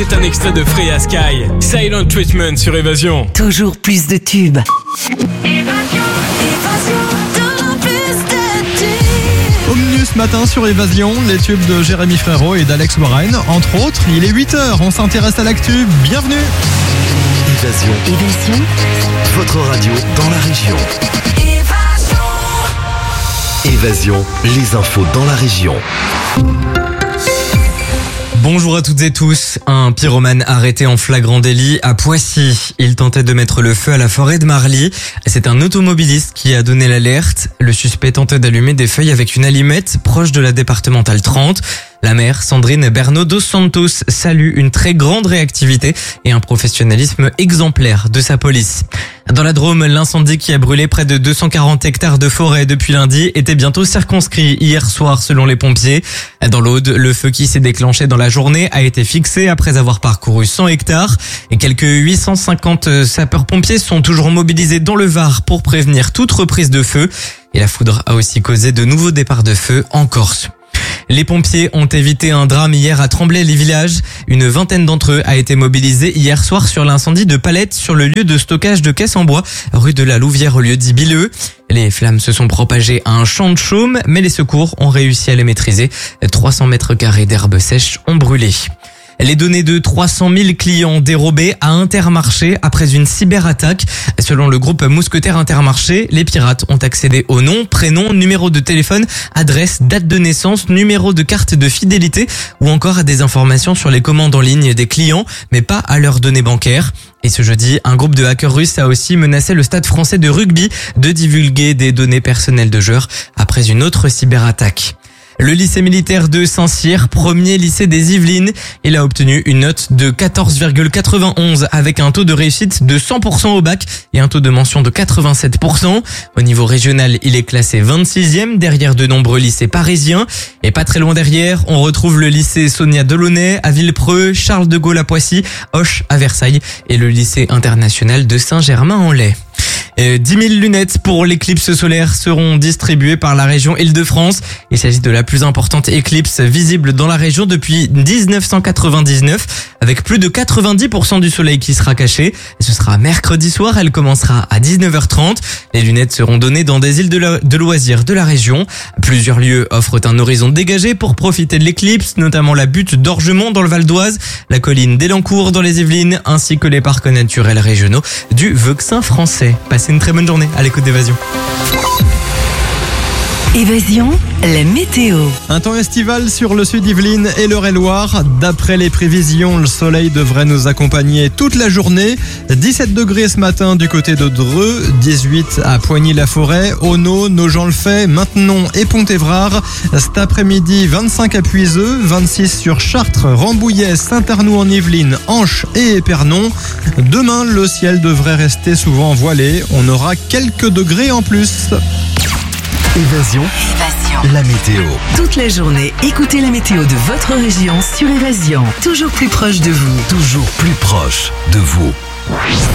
C'est un extrait de Freya Sky, Silent Treatment sur Évasion. Toujours plus de tubes. Au menu ce matin sur Évasion, les tubes de Jérémy Frérot et d'Alex Warren. Entre autres, il est 8h, on s'intéresse à l'actu. Bienvenue. Évasion, votre radio dans la région. Évasion, les infos dans la région. Bonjour à toutes et tous. Un pyromane arrêté en flagrant délit à Poissy. Il tentait de mettre le feu à la forêt de Marly. C'est un automobiliste qui a donné l'alerte. Le suspect tentait d'allumer des feuilles avec une allumette proche de la départementale 30. La maire, Sandrine Bernaud dos Santos, salue une très grande réactivité et un professionnalisme exemplaire de sa police. Dans la Drôme, l'incendie qui a brûlé près de 240 hectares de forêt depuis lundi était bientôt circonscrit hier soir selon les pompiers. Dans l'Aude, le feu qui s'est déclenché dans la journée a été fixé après avoir parcouru 100 hectares et quelques 850 sapeurs-pompiers sont toujours mobilisés dans le Var pour prévenir toute reprise de feu. Et la foudre a aussi causé de nouveaux départs de feu en Corse. Les pompiers ont évité un drame hier à Tremblay-les-Villages. Une vingtaine d'entre eux a été mobilisée hier soir sur l'incendie de palettes sur le lieu de stockage de caisses en bois, rue de la Louvière au lieu dit Billeux. Les flammes se sont propagées à un champ de chaume, mais les secours ont réussi à les maîtriser. 300 mètres carrés d'herbes sèches ont brûlé. Les données de 300 000 clients dérobées à Intermarché après une cyberattaque. Selon le groupe Mousquetaire Intermarché, les pirates ont accédé au nom, prénom, numéro de téléphone, adresse, date de naissance, numéro de carte de fidélité ou encore à des informations sur les commandes en ligne des clients, mais pas à leurs données bancaires. Et ce jeudi, un groupe de hackers russes a aussi menacé le Stade français de rugby de divulguer des données personnelles de joueurs après une autre cyberattaque. Le lycée militaire de Saint-Cyr, premier lycée des Yvelines, il a obtenu une note de 14,91 avec un taux de réussite de 100% au bac et un taux de mention de 87%. Au niveau régional, il est classé 26e derrière de nombreux lycées parisiens. Et pas très loin derrière, on retrouve le lycée Sonia Delaunay à Villepreux, Charles de Gaulle à Poissy, Auch à Versailles et le lycée international de Saint-Germain-en-Laye. 10 000 lunettes pour l'éclipse solaire seront distribuées par la région Île-de-France. Il s'agit de la plus importante éclipse visible dans la région depuis 1999, avec plus de 90% du soleil qui sera caché. Ce sera mercredi soir, elle commencera à 19h30. Les lunettes seront données dans des îles de loisirs de la région. Plusieurs lieux offrent un horizon dégagé pour profiter de l'éclipse, notamment la butte d'Orgemont dans le Val d'Oise, la colline d'Elancourt dans les Yvelines, ainsi que les parcs naturels régionaux du Vexin français. Passez une très bonne journée à l'écoute d'Évasion. Évasion, la météo. Un temps estival sur le sud Yvelines et l'Eure-et-Loire. D'après les prévisions, le soleil devrait nous accompagner toute la journée. 17 degrés ce matin du côté de Dreux, 18 à Poigny-la-Forêt, Auneau, Nogent-le-Fait, Maintenon et Pont-Évrard. Cet après-midi, 25 à Puiseux, 26 sur Chartres, Rambouillet, Saint-Arnoux en Yvelines, Anche et Épernon. Demain, le ciel devrait rester souvent voilé. On aura quelques degrés en plus. Évasion, la météo. Toute la journée, écoutez la météo de votre région sur Évasion. Toujours plus proche de vous. Toujours plus proche de vous.